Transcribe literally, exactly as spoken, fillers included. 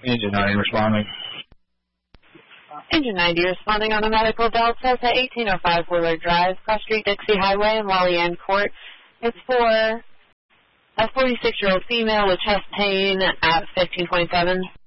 Engine ninety responding. Engine ninety responding on a medical Delta at eighteen oh five Willard Drive, Cross Street, Dixie Highway, in Wally-Ann Court. It's for a forty-six-year-old female with chest pain at fifteen twenty-seven.